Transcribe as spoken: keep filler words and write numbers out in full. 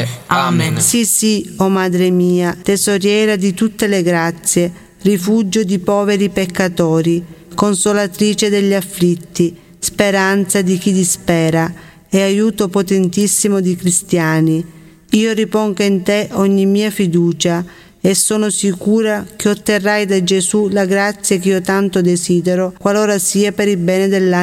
te. Amen. Sì, sì, o Madre mia, tesoriera di tutte le grazie, rifugio di poveri peccatori, consolatrice degli afflitti, speranza di chi dispera e aiuto potentissimo di cristiani, io ripongo in te ogni mia fiducia e sono sicura che otterrai da Gesù la grazia che io tanto desidero, qualora sia per il bene dell'anima